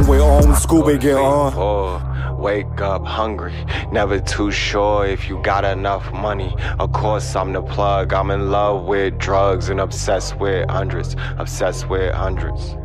on with Scooby get on. Wake up hungry, never too sure if you got enough money. Of course I'm the plug, I'm in love with drugs and obsessed with hundreds.